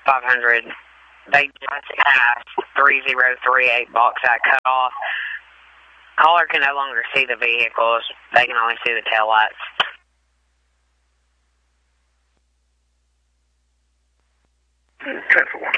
500. They just passed 3038 Bauxite cutoff. Caller can no longer see the vehicles. They can only see the taillights. Traffic 1.